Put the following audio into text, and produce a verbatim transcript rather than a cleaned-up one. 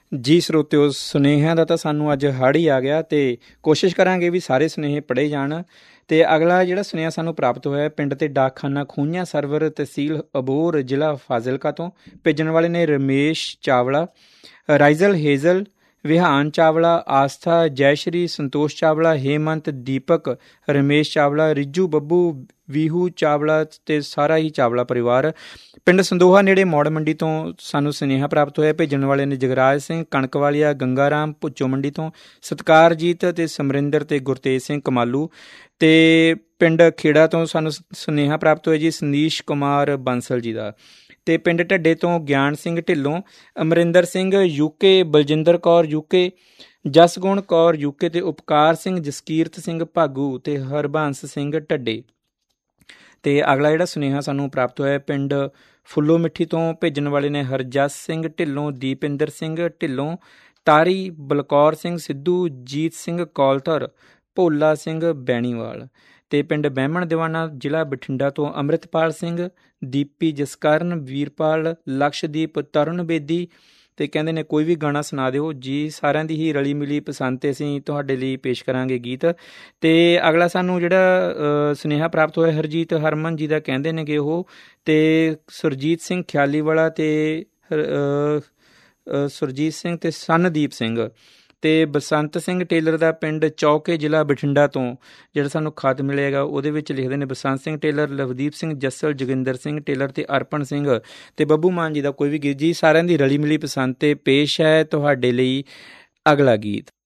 ਜੀ ਸਰੋਤਿਓ, ਸੁਨੇਹਿਆਂ ਦਾ ਤਾਂ ਸਾਨੂੰ ਅੱਜ ਹੜ੍ਹ ਹੀ ਆ ਗਿਆ ਅਤੇ ਕੋਸ਼ਿਸ਼ ਕਰਾਂਗੇ ਵੀ ਸਾਰੇ ਸੁਨੇਹੇ ਪੜ੍ਹੇ ਜਾਣ। ਅਤੇ ਅਗਲਾ ਜਿਹੜਾ ਸੁਨੇਹਾ ਸਾਨੂੰ ਪ੍ਰਾਪਤ ਹੋਇਆ ਪਿੰਡ ਤੇ ਡਾਕਖਾਨਾ ਖੂਹੀਆਂ ਸਰਵਰ, ਤਹਿਸੀਲ ਅਬੋਹਰ, ਜ਼ਿਲ੍ਹਾ ਫਾਜ਼ਿਲਕਾ ਤੋਂ। ਭੇਜਣ ਵਾਲੇ ਨੇ ਰਮੇਸ਼ ਚਾਵਲਾ, ਰਾਈਜ਼ਲ ਹੇਜ਼ਲ, ਵਿਹਾਨ ਚਾਵਲਾ, ਆਸਥਾ, ਜੈਸ਼ਰੀ, ਸੰਤੋਸ਼ ਚਾਵਲਾ, ਹੇਮੰਤ, ਦੀਪਕ, ਰਮੇਸ਼ ਚਾਵਲਾ, ਰਿੱਜੂ, ਬੱਬੂ, ਵੀਹੂ ਚਾਵਲਾ ਅਤੇ ਸਾਰਾ ਹੀ ਚਾਵਲਾ ਪਰਿਵਾਰ। ਪਿੰਡ ਸੰਦੋਹਾ ਨੇੜੇ ਮੌੜ ਮੰਡੀ ਤੋਂ ਸਾਨੂੰ ਸੁਨੇਹਾ ਪ੍ਰਾਪਤ ਹੋਇਆ। ਭੇਜਣ ਵਾਲੇ ਨੇ ਜਗਰਾਜ ਸਿੰਘ, ਕਣਕ ਵਾਲੀਆ, ਗੰਗਾ ਰਾਮ, ਭੁੱਚੋ ਮੰਡੀ ਤੋਂ। ਸਤਕਾਰਜੀਤ ਅਤੇ ਸਮਰਿੰਦਰ ਅਤੇ ਗੁਰਤੇਜ ਸਿੰਘ ਕਮਾਲੂ। ਅਤੇ ਪਿੰਡ ਖੇੜਾ ਤੋਂ ਸਾਨੂੰ ਸੁਨੇਹਾ ਪ੍ਰਾਪਤ ਹੋਇਆ ਜੀ ਸਨੀਸ਼ ਕੁਮਾਰ ਬੰਸਲ ਜੀ ਦਾ। ਅਤੇ ਪਿੰਡ ਢੱਡੇ ਤੋਂ ਗਿਆਨ Singh Dhillon, Amarinder Singh UK, Baljinder Kaur UK, ਜਸਗੁਣ Kaur UK ਅਤੇ ਉਪਕਾਰ ਸਿੰਘ, ਜਸਕੀਰਤ ਸਿੰਘ ਭਾਗੂ ਅਤੇ ਹਰਬੰਸ ਸਿੰਘ ਢੱਡੇ। ਅਤੇ ਅਗਲਾ ਜਿਹੜਾ ਸੁਨੇਹਾ ਸਾਨੂੰ ਪ੍ਰਾਪਤ ਹੋਇਆ ਪਿੰਡ ਫੁੱਲੋ ਮਿੱਠੀ ਤੋਂ। ਭੇਜਣ ਵਾਲੇ ਨੇ ਹਰਜਸ ਸਿੰਘ ਢਿੱਲੋਂ, ਦੀਪਿੰਦਰ ਸਿੰਘ ਢਿੱਲੋਂ, ਤਾਰੀ, ਬਲਕੌਰ ਸਿੰਘ ਸਿੱਧੂ, ਜੀਤ ਸਿੰਘ ਕੌਲਥਰ, ਭੋਲਾ ਸਿੰਘ ਬੈਣੀਵਾਲ। ਅਤੇ ਪਿੰਡ ਬਹਿਮਣ ਦੀਵਾਨਾ, ਜ਼ਿਲ੍ਹਾ ਬਠਿੰਡਾ ਤੋਂ ਅੰਮ੍ਰਿਤਪਾਲ ਸਿੰਘ, ਦੀਪੀ, ਜਸਕਰਨ, ਵੀਰਪਾਲ, ਲਕਸ਼ਦੀਪ, ਤਰੁਣ ਬੇਦੀ। ਅਤੇ ਕਹਿੰਦੇ ਨੇ ਕੋਈ ਵੀ ਗਾਣਾ ਸੁਣਾ ਦਿਓ ਜੀ। ਸਾਰਿਆਂ ਦੀ ਹੀ ਰਲੀ ਮਿਲੀ ਪਸੰਦ 'ਤੇ ਅਸੀਂ ਤੁਹਾਡੇ ਲਈ ਪੇਸ਼ ਕਰਾਂਗੇ ਗੀਤ। ਅਤੇ ਅਗਲਾ ਸਾਨੂੰ ਜਿਹੜਾ ਸੁਨੇਹਾ ਪ੍ਰਾਪਤ ਹੋਇਆ ਹਰਜੀਤ ਹਰਮਨ ਜੀ ਦਾ, ਕਹਿੰਦੇ ਨੇਗੇ ਉਹ, ਅਤੇ ਸੁਰਜੀਤ ਸਿੰਘ ਖਿਆਲੀ ਵਾਲਾ ਅਤੇ ਸੁਰਜੀਤ ਸਿੰਘ ਅਤੇ ਸਨਦੀਪ ਸਿੰਘ। ਅਤੇ ਬਸੰਤ ਸਿੰਘ ਟੇਲਰ ਦਾ ਪਿੰਡ ਚੌਕੇ, ਜ਼ਿਲ੍ਹਾ ਬਠਿੰਡਾ ਤੋਂ ਜਿਹੜਾ ਸਾਨੂੰ ਖਤ ਮਿਲੇਗਾ ਉਹਦੇ ਵਿੱਚ ਲਿਖਦੇ ਨੇ ਬਸੰਤ ਸਿੰਘ ਟੇਲਰ, ਲਵਦੀਪ ਸਿੰਘ ਜੱਸਲ, ਜੋਗਿੰਦਰ ਸਿੰਘ ਟੇਲਰ ਅਤੇ ਅਰਪਣ ਸਿੰਘ ਅਤੇ ਬੱਬੂ ਮਾਨ ਜੀ ਦਾ ਕੋਈ ਵੀ ਗੀਤ ਜੀ। ਸਾਰਿਆਂ ਦੀ ਰਲੀ ਮਿਲੀ ਪਸੰਦ 'ਤੇ ਪੇਸ਼ ਹੈ ਤੁਹਾਡੇ ਲਈ ਅਗਲਾ ਗੀਤ।